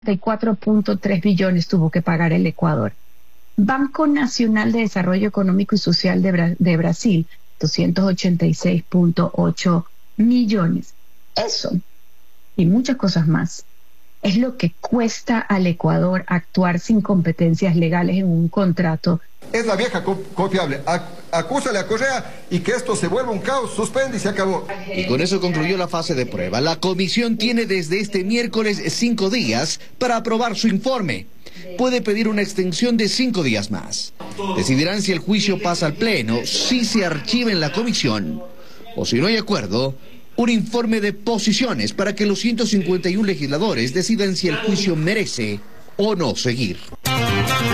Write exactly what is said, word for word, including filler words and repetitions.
cuatro punto tres billones tuvo que pagar el Ecuador. Banco Nacional de Desarrollo Económico y Social de, Bra de Brasil, doscientos ochenta y seis punto ocho millones. Eso y muchas cosas más es lo que cuesta al Ecuador actuar sin competencias legales en un contrato. Es la vieja confiable. Acúsale a Correa y que esto se vuelva un caos, suspende y se acabó. Y con eso concluyó la fase de prueba. La comisión tiene desde este miércoles cinco días para aprobar su informe. Puede pedir una extensión de cinco días más. Decidirán si el juicio pasa al pleno, si se archiva en la comisión o si no hay acuerdo, un informe de posiciones para que los ciento cincuenta y uno legisladores decidan si el juicio merece o no seguir.